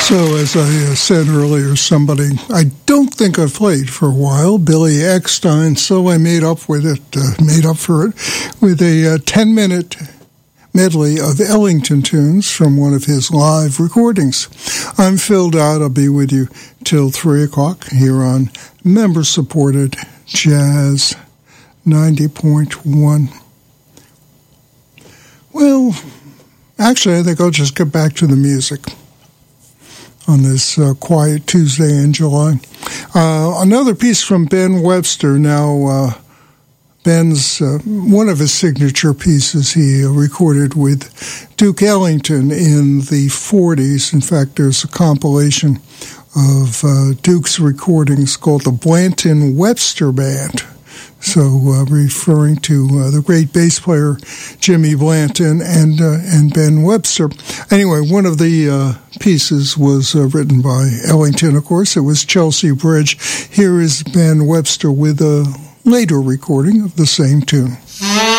So, as I said earlier, somebody I don't think I've played for a while, Billy Eckstine, so I made up for it with a 10-minute medley of Ellington tunes from one of his live recordings. I'm Phil Dodd. I'll be with you till 3 o'clock here on member-supported Jazz 90.1. Well, actually, I think I'll just get back to the music on this quiet Tuesday in July. Another piece from Ben Webster. Now, Ben's one of his signature pieces he recorded with Duke Ellington in the 40s. In fact, there's a compilation of Duke's recordings called the Blanton Webster Band. So referring to the great bass player Jimmy Blanton and Ben Webster. Anyway, one of the pieces was written by Ellington, of course. It was Chelsea Bridge. Here is Ben Webster with a later recording of the same tune.